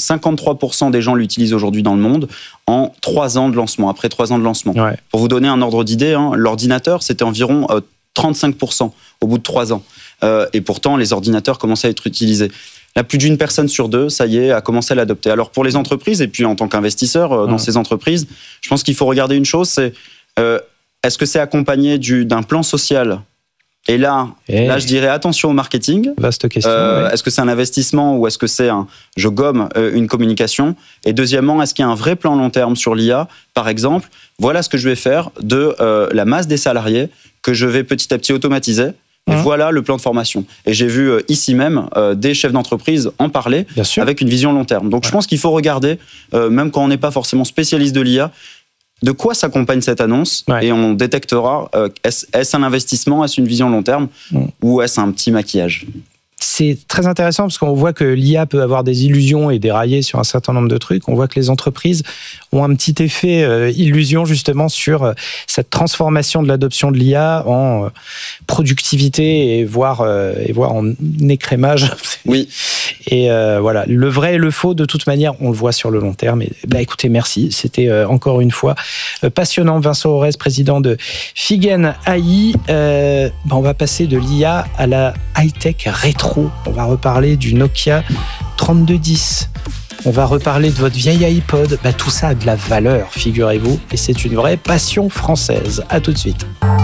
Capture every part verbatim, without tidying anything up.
cinquante-trois pour cent des gens l'utilisent aujourd'hui dans le monde en trois ans de lancement, après trois ans de lancement. Ouais. Pour vous donner un ordre d'idée, hein, l'ordinateur, c'était environ euh, trente-cinq pour cent au bout de trois ans. Euh, et pourtant, les ordinateurs commençaient à être utilisés. Là, plus d'une personne sur deux, ça y est, a commencé à l'adopter. Alors pour les entreprises, et puis en tant qu'investisseur euh, dans mmh. ces entreprises, je pense qu'il faut regarder une chose, c'est euh, est-ce que c'est accompagné du, d'un plan social ? Et là, et là, je dirais attention au marketing. Vaste question. Euh, oui. Est-ce que c'est un investissement ou est-ce que c'est un je gomme euh, une communication ? Et deuxièmement, est-ce qu'il y a un vrai plan long terme sur l'I A ? Par exemple, voilà ce que je vais faire de euh, la masse des salariés que je vais petit à petit automatiser. Et mmh. voilà le plan de formation. Et j'ai vu euh, ici même euh, des chefs d'entreprise en parler avec une vision long terme. Donc ouais. je pense qu'il faut regarder, euh, même quand on n'est pas forcément spécialiste de l'I A, de quoi s'accompagne cette annonce ouais. et on détectera euh, est-ce, est-ce un investissement, est-ce une vision long terme mmh. ou est-ce un petit maquillage ? C'est très intéressant parce qu'on voit que l'I A peut avoir des illusions et dérailler sur un certain nombre de trucs. On voit que les entreprises ont un petit effet euh, illusion justement sur euh, cette transformation de l'adoption de l'I A en euh, productivité et voire, euh, et voire en écrémage. Oui. Et euh, voilà, le vrai et le faux, de toute manière, on le voit sur le long terme. Et, bah, écoutez, merci. C'était euh, encore une fois euh, passionnant. Vincent Aurès, président de Figen A I. Euh, bah, on va passer de l'I A à la high-tech rétro. On va reparler du Nokia trente-deux dix. On va reparler de votre vieil iPod. Bah, tout ça a de la valeur, figurez-vous. Et c'est une vraie passion française. À tout de suite.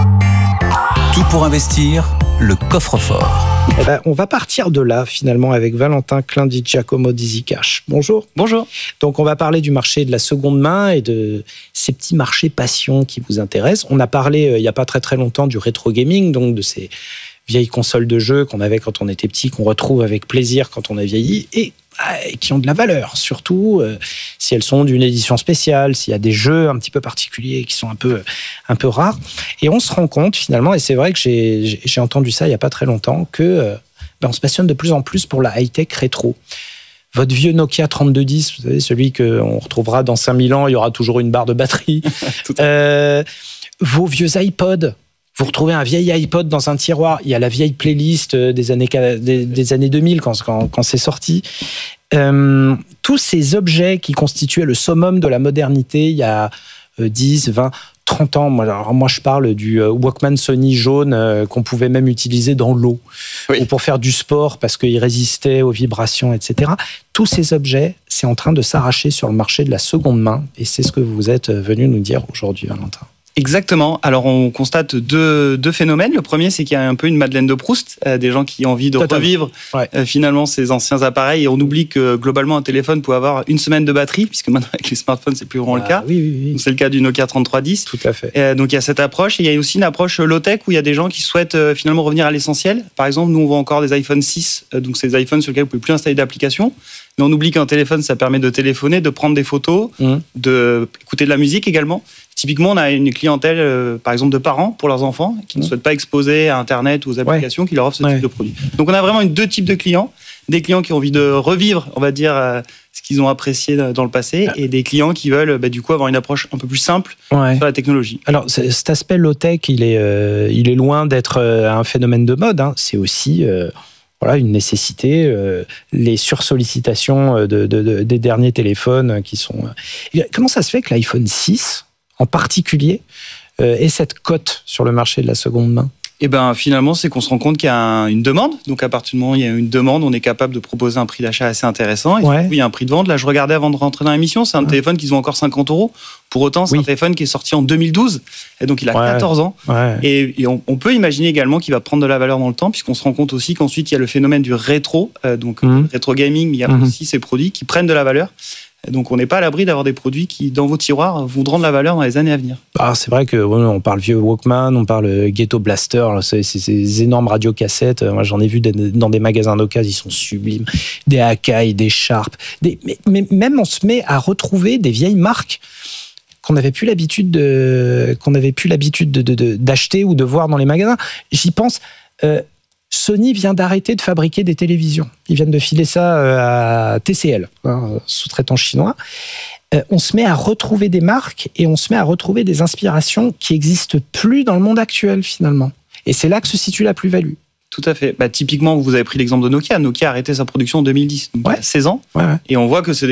Tout pour investir, le coffre-fort. Eh ben, on va partir de là, finalement, avec Valentin Klein di Giacomo d'EasyCash. Bonjour. Bonjour. Donc, on va parler du marché de la seconde main et de ces petits marchés passion qui vous intéressent. On a parlé, euh, il n'y a pas très très longtemps, du rétro gaming, donc de ces vieilles consoles de jeux qu'on avait quand on était petit, qu'on retrouve avec plaisir quand on a vieilli, et qui ont de la valeur, surtout euh, si elles sont d'une édition spéciale, s'il y a des jeux un petit peu particuliers qui sont un peu, un peu rares. Et on se rend compte finalement, et c'est vrai que j'ai, j'ai entendu ça il n'y a pas très longtemps, que euh, ben on se passionne de plus en plus pour la high-tech rétro. Votre vieux Nokia trente-deux dix, vous savez, celui qu'on retrouvera dans cinq mille ans, il y aura toujours une barre de batterie. euh, vos vieux iPods, vous retrouvez un vieil iPod dans un tiroir, il y a la vieille playlist des années, des, des années deux mille quand, quand, quand c'est sorti. Euh, tous ces objets qui constituaient le summum de la modernité il y a dix, vingt, trente ans. Moi, alors moi je parle du Walkman Sony jaune euh, qu'on pouvait même utiliser dans l'eau oui. ou pour faire du sport parce qu'il résistait aux vibrations, et cetera. Tous ces objets, c'est en train de s'arracher sur le marché de la seconde main et c'est ce que vous êtes venu nous dire aujourd'hui, Valentin. Exactement. Alors, on constate deux, deux phénomènes. Le premier, c'est qu'il y a un peu une Madeleine de Proust, euh, des gens qui ont envie de Totalement. revivre ouais. euh, finalement ces anciens appareils. Et on oublie que globalement, un téléphone peut avoir une semaine de batterie, puisque maintenant, avec les smartphones, c'est plus vraiment ah, le cas. Oui, oui, oui. Donc, c'est le cas du Nokia trente-trois dix. Tout à fait. Euh, donc, il y a cette approche. Et il y a aussi une approche low-tech où il y a des gens qui souhaitent euh, finalement revenir à l'essentiel. Par exemple, nous, on voit encore des iPhone six. Euh, donc, c'est des iPhones sur lesquels vous ne pouvez plus installer d'application. Mais on oublie qu'un téléphone, ça permet de téléphoner, de prendre des photos, mmh. d'écouter de la musique également. Typiquement, on a une clientèle, euh, par exemple, de parents pour leurs enfants qui mmh. ne souhaitent pas exposer à Internet ou aux applications ouais. qui leur offrent ce ouais. type de produit. Donc, on a vraiment une, deux types de clients. Des clients qui ont envie de revivre, on va dire, euh, ce qu'ils ont apprécié dans le passé et des clients qui veulent, bah, du coup, avoir une approche un peu plus simple ouais. sur la technologie. Alors, cet aspect low-tech, il est, euh, il est loin d'être euh, un phénomène de mode. Hein. C'est aussi... Euh... Voilà, une nécessité, euh, les sursollicitations de, de, de, des derniers téléphones qui sont... Comment ça se fait que l'iPhone six, en particulier, euh, ait cette cote sur le marché de la seconde main ? Eh ben, finalement, c'est qu'on se rend compte qu'il y a un, une demande. Donc, à partir du moment où il y a une demande, on est capable de proposer un prix d'achat assez intéressant. Et ouais. du coup, il y a un prix de vente. Là, je regardais avant de rentrer dans l'émission, c'est un ouais. téléphone qui vaut encore cinquante euros. Pour autant, c'est oui. un téléphone qui est sorti en deux mille douze. Et donc, il a ouais. quatorze ans. Ouais. Et, et on, on peut imaginer également qu'il va prendre de la valeur dans le temps, puisqu'on se rend compte aussi qu'ensuite, il y a le phénomène du rétro. Euh, donc, mmh. rétro gaming, mais il y a mmh. aussi ces produits qui prennent de la valeur. Donc, on n'est pas à l'abri d'avoir des produits qui, dans vos tiroirs, voudront de la valeur dans les années à venir. Ah, c'est vrai que on parle vieux Walkman, on parle Ghetto Blaster, c'est, c'est ces énormes radiocassettes. Moi, j'en ai vu dans des magasins d'occasion, ils sont sublimes. Des Akai, des Sharp. Des, mais, mais même, on se met à retrouver des vieilles marques qu'on n'avait plus l'habitude de, qu'on n'avait plus l'habitude de, de, de, d'acheter ou de voir dans les magasins. J'y pense. Euh, Sony vient d'arrêter de fabriquer des télévisions. Ils viennent de filer ça à T C L, hein, sous-traitant chinois. Euh, on se met à retrouver des marques et on se met à retrouver des inspirations qui n'existent plus dans le monde actuel, finalement. Et c'est là que se situe la plus-value. Tout à fait. Bah, typiquement, vous avez pris l'exemple de Nokia. Nokia a arrêté sa production en deux mille dix, donc ouais. il y a seize ans. Ouais, ouais. Et on voit que c'est